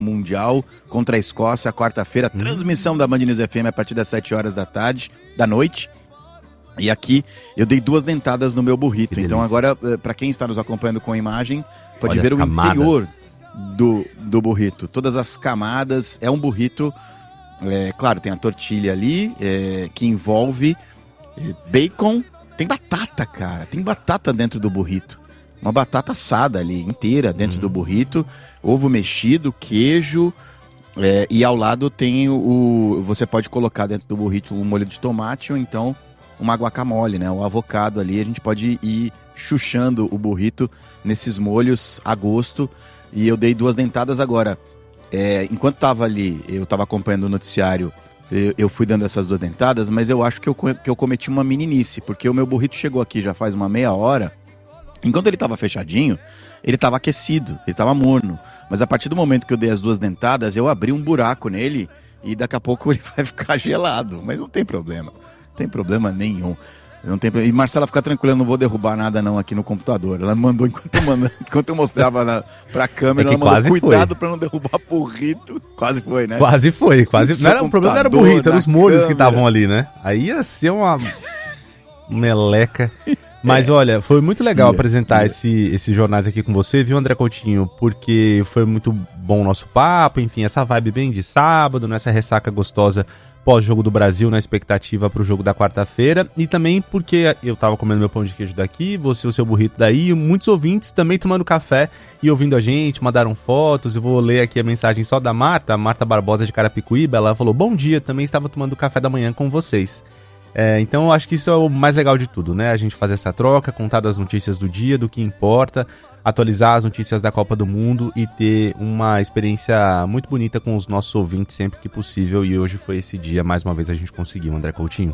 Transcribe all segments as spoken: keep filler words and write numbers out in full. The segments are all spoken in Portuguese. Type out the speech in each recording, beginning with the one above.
Mundial contra a Escócia, quarta-feira, hum. transmissão da Band News F M a partir das sete horas da tarde, da noite. E aqui eu dei duas dentadas no meu burrito. Que então delícia. Agora, para quem está nos acompanhando com a imagem, pode Olha ver o camadas. interior do, do burrito. Todas as camadas, é um burrito, é, claro, tem a tortilha ali, é, que envolve é, bacon, tem batata, cara, tem batata dentro do burrito. Uma batata assada ali, inteira, dentro hum. do burrito, ovo mexido, queijo, é, e ao lado tem o... Você pode colocar dentro do burrito um molho de tomate ou então uma guacamole, né? O avocado ali, a gente pode ir chuchando o burrito nesses molhos a gosto. E eu dei duas dentadas agora. É, enquanto tava ali, eu tava acompanhando o noticiário, eu, eu fui dando essas duas dentadas, mas eu acho que eu, que eu cometi uma meninice, porque o meu burrito chegou aqui já faz uma meia hora. Enquanto ele estava fechadinho, ele estava aquecido, ele estava morno. Mas a partir do momento que eu dei as duas dentadas, eu abri um buraco nele e daqui a pouco ele vai ficar gelado. Mas não tem problema, não tem problema nenhum. Não tem... E Marcela, fica tranquila, eu não vou derrubar nada não aqui no computador. Ela mandou, enquanto eu, mandava, enquanto eu mostrava na, pra câmera, é ela mandou cuidado para não derrubar burrito. Quase foi, né? Quase foi, quase. Não era, o problema não era o burrito, eram os molhos câmera. que estavam ali, né? Aí ia ser uma meleca... Mas é. olha, foi muito legal yeah, apresentar yeah. Esse, esses jornais aqui com você, viu, André Coutinho? Porque foi muito bom o nosso papo, enfim, essa vibe bem de sábado, nessa ressaca gostosa pós-jogo do Brasil, na expectativa pro jogo da quarta-feira. E também porque eu tava comendo meu pão de queijo daqui, você o seu burrito daí, e muitos ouvintes também tomando café e ouvindo a gente, mandaram fotos. Eu vou ler aqui a mensagem só da Marta, a Marta Barbosa de Carapicuíba. Ela falou, bom dia, também estava tomando café da manhã com vocês. É, então eu acho que isso é o mais legal de tudo, né? A gente fazer essa troca, contar das notícias do dia, do que importa, atualizar as notícias da Copa do Mundo e ter uma experiência muito bonita com os nossos ouvintes sempre que possível. E hoje foi esse dia, mais uma vez a gente conseguiu, André Coutinho.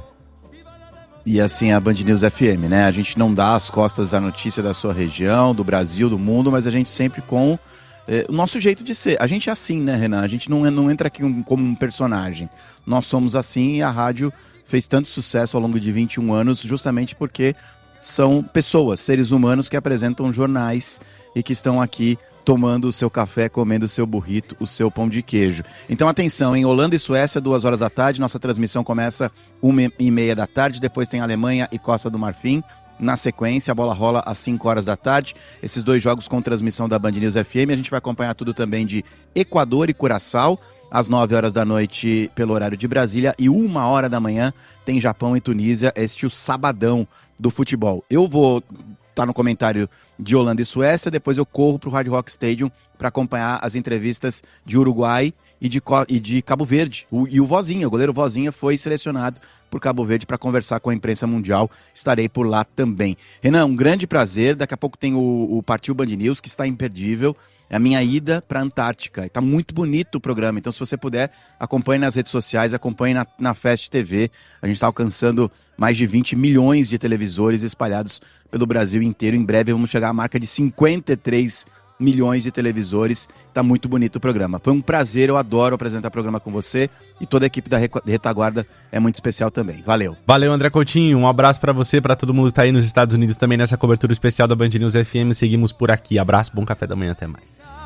E assim a Band News F M, né? A gente não dá as costas à notícia da sua região, do Brasil, do mundo, mas a gente sempre com é, o nosso jeito de ser. A gente é assim, né, Renan? A gente não, não entra aqui um, como um personagem. Nós somos assim e a rádio fez tanto sucesso ao longo de vinte e um anos justamente porque são pessoas, seres humanos que apresentam jornais e que estão aqui tomando o seu café, comendo o seu burrito, o seu pão de queijo. Então atenção, em Holanda e Suécia, duas horas da tarde, nossa transmissão começa uma e meia da tarde, depois tem Alemanha e Costa do Marfim. Na sequência, a bola rola às cinco horas da tarde. Esses dois jogos com transmissão da Band News F M. A gente vai acompanhar tudo também de Equador e Curaçao, às nove horas da noite pelo horário de Brasília, e uma hora da manhã tem Japão e Tunísia, este é o sabadão do futebol. Eu vou estar no comentário de Holanda e Suécia, depois eu corro para o Hard Rock Stadium para acompanhar as entrevistas de Uruguai e de, e de Cabo Verde. O, e o Vozinha, o goleiro Vozinha, foi selecionado por Cabo Verde para conversar com a imprensa mundial. Estarei por lá também. Renan, um grande prazer. Daqui a pouco tem o, o Partiu Band News, que está imperdível. É a minha ida para a Antártica. Está muito bonito o programa. Então, se você puder, acompanhe nas redes sociais, acompanhe na, na Fast T V. A gente está alcançando mais de vinte milhões de televisores espalhados pelo Brasil inteiro. Em breve vamos chegar à marca de cinquenta e três milhões de televisores. Tá muito bonito o programa. Foi um prazer, eu adoro apresentar o programa com você e toda a equipe da Retaguarda é muito especial também. Valeu. Valeu, André Coutinho. Um abraço pra você, pra todo mundo que tá aí nos Estados Unidos também nessa cobertura especial da Band News F M. Seguimos por aqui. Abraço, bom café da manhã, até mais.